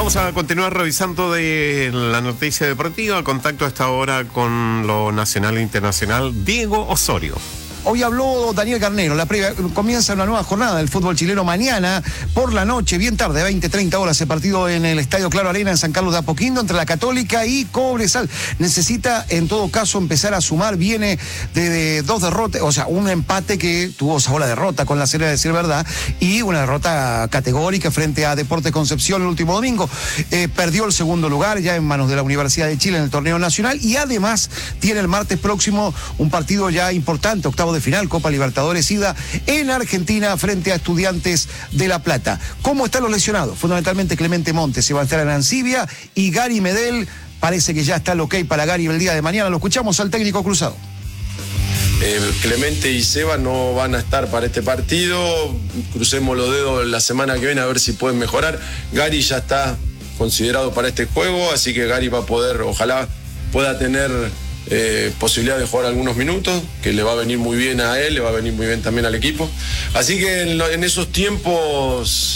Vamos a continuar revisando de la noticia deportiva. Contacto a esta hora con lo nacional e internacional. Diego Osorio. Hoy habló Daniel Garnero, comienza una nueva jornada del fútbol chileno mañana por la noche, bien tarde, 20-30 horas, el partido en el Estadio Claro Arena en San Carlos de Apoquindo entre la Católica y Cobresal. Necesita en todo caso empezar a sumar, viene de dos derrotas, o sea, un empate que tuvo sabor a derrota con La Serena, de decir verdad, y una derrota categórica frente a Deportes Concepción el último domingo. Perdió el segundo lugar ya en manos de la Universidad de Chile en el torneo nacional y además tiene el martes próximo un partido ya importante, octavo de final, Copa Libertadores ida en Argentina frente a Estudiantes de La Plata. ¿Cómo están los lesionados? Fundamentalmente Clemente Montes, Sebastián Arancibia y Gary Medel. Parece que ya está el ok para Gary el día de mañana. Lo escuchamos al técnico cruzado. Clemente y Seba no van a estar para este partido. Crucemos los dedos la semana que viene a ver si pueden mejorar. Gary ya está considerado para este juego, así que Gary va a poder, ojalá pueda tener posibilidad de jugar algunos minutos, que le va a venir muy bien a él, le va a venir muy bien también al equipo. Así que en esos tiempos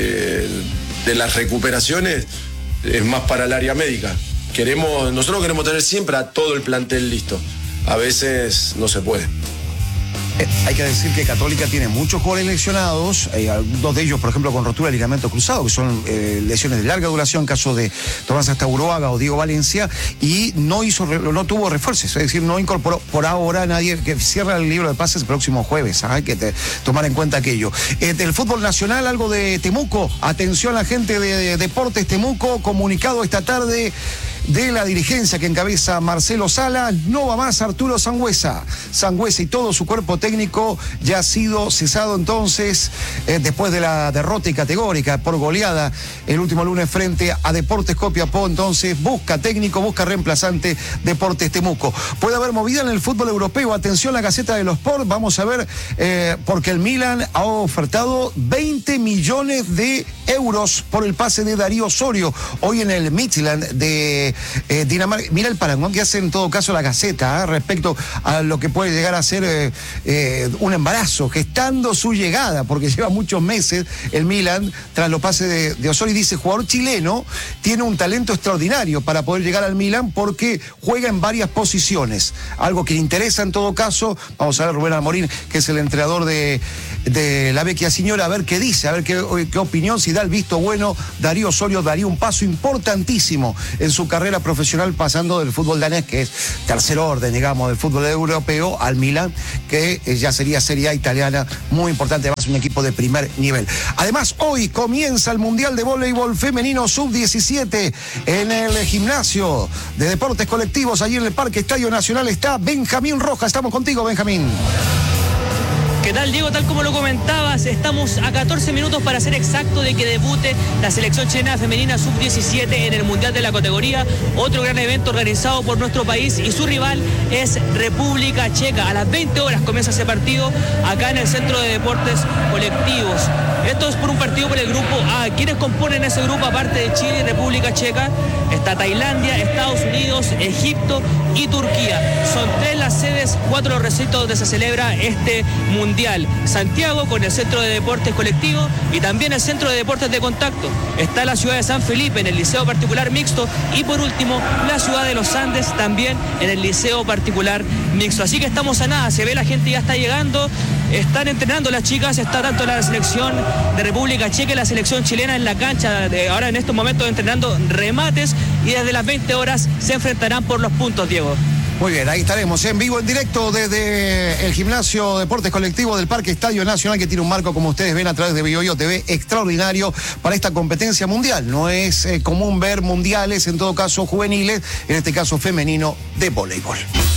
de las recuperaciones es más para el área médica. Nosotros queremos tener siempre a todo el plantel listo. A veces no se puede. Hay que decir que Católica tiene muchos jugadores lesionados, dos de ellos, por ejemplo, con rotura de ligamento cruzado, que son lesiones de larga duración, caso de Tomás Astauroaga o Diego Valencia, y no tuvo refuerzos, es decir, no incorporó por ahora nadie, que cierra el libro de pases el próximo jueves. Hay que tomar en cuenta aquello. Del fútbol nacional, algo de Temuco. Atención a la gente de Deportes Temuco, comunicado esta tarde de la dirigencia que encabeza Marcelo Sala, no va más Arturo Sangüesa. Sangüesa y todo su cuerpo técnico ya ha sido cesado entonces después de la derrota y categórica por goleada el último lunes frente a Deportes Copiapó. Entonces busca técnico, busca reemplazante Deportes Temuco. Puede haber movida en el fútbol europeo. Atención, la Gaceta de los Sport. Vamos a ver, porque el Milan ha ofertado 20 millones de euros por el pase de Darío Osorio hoy en el Midtjylland de Dinamarca. Mira el parangón que hace en todo caso la Gaceta respecto a lo que puede llegar a ser un embarazo, gestando su llegada, porque lleva muchos meses el Milan tras los pases de Osorio. Y dice, jugador chileno tiene un talento extraordinario para poder llegar al Milan porque juega en varias posiciones, algo que le interesa en todo caso. Vamos a ver Rubén Amorín, que es el entrenador de la Vecchia Signora, a ver qué dice, a ver qué opinión, si da el visto bueno. Darío Osorio daría un paso importantísimo en su carrera profesional, pasando del fútbol danés, que es tercer orden, digamos, del fútbol europeo, al Milan, que ya sería Serie A italiana, muy importante, además un equipo de primer nivel. Además, hoy comienza el Mundial de Voleibol Femenino Sub-17 en el gimnasio de deportes colectivos, allí en el Parque Estadio Nacional está Benjamín Rojas. Estamos contigo, Benjamín. ¿Qué tal, Diego? Tal como lo comentabas, estamos a 14 minutos para ser exacto de que debute la selección chilena femenina sub-17 en el Mundial de la categoría, otro gran evento organizado por nuestro país, y su rival es República Checa. A las 20 horas comienza ese partido acá en el Centro de Deportes Colectivos. Esto es por un partido por el grupo A. ¿Quiénes componen ese grupo aparte de Chile y República Checa? Está Tailandia, Estados Unidos, Egipto y Turquía. Son 3 las sedes, 4 los recintos donde se celebra este mundial. Santiago con el Centro de Deportes Colectivo y también el Centro de Deportes de Contacto. Está la ciudad de San Felipe en el Liceo Particular Mixto y por último la ciudad de Los Andes también en el Liceo Particular Mixto. Así que estamos a nada, se ve la gente ya está llegando, están entrenando las chicas, está tanto la selección de República Checa y la selección chilena en la cancha, ahora en estos momentos entrenando remates, y desde las 20 horas se enfrentarán por los puntos, Diego. Muy bien, ahí estaremos en vivo, en directo desde el gimnasio Deportes Colectivos del Parque Estadio Nacional, que tiene un marco, como ustedes ven a través de BioBio TV, extraordinario para esta competencia mundial. No es común ver mundiales, en todo caso juveniles, en este caso femenino, de voleibol.